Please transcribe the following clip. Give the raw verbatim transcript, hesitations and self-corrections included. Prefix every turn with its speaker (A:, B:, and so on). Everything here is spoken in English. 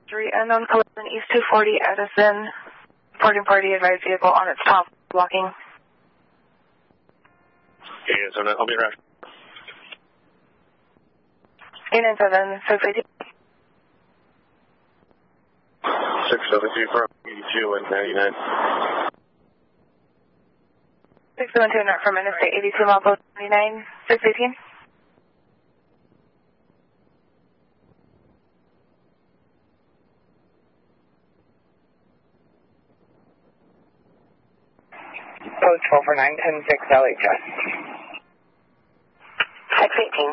A: three unknown collision East two forty Edison. Boarding party advised vehicle on its top, blocking.
B: Okay, so I'll be around.
A: eight nine seven, six eighty.
B: six seventy from eighty-two and ninety-nine.
A: six seventy-two not from Interstate eighty-two, mile post ninety-nine, six eighteen.
C: Post twelve for nine ten six L H S.
A: six eighteen.